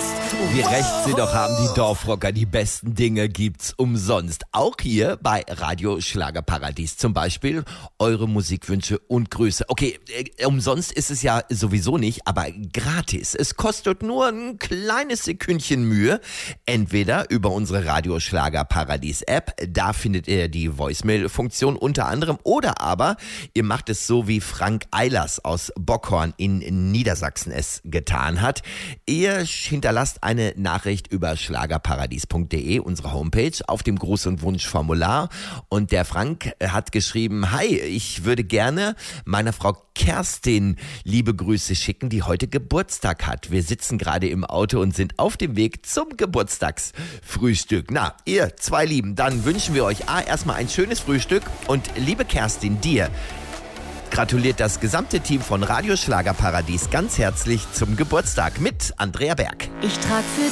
Wie recht sie doch haben, die Dorfrocker, die besten Dinge gibt's umsonst. Auch hier bei Radio Schlagerparadies zum Beispiel. Eure Musikwünsche und Grüße. Okay, umsonst ist es ja sowieso nicht, aber gratis. Es kostet nur ein kleines Sekündchen Mühe. Entweder über unsere Radio Schlagerparadies App, da findet ihr die Voicemail-Funktion unter anderem, oder aber ihr macht es so, wie Frank Eilers aus Bockhorn in Niedersachsen es getan hat. Ihr hinterlasst eine Nachricht über schlagerparadies.de, unsere Homepage, auf dem Gruß- und Wunschformular. Und der Frank hat geschrieben: Hi, ich würde gerne meiner Frau Kerstin liebe Grüße schicken, die heute Geburtstag hat. Wir sitzen gerade im Auto und sind auf dem Weg zum Geburtstagsfrühstück. Na, ihr zwei Lieben, dann wünschen wir euch erstmal ein schönes Frühstück. Und liebe Kerstin, dir gratuliert das gesamte Team von Radio Schlagerparadies ganz herzlich zum Geburtstag mit Andrea Berg. Ich trag für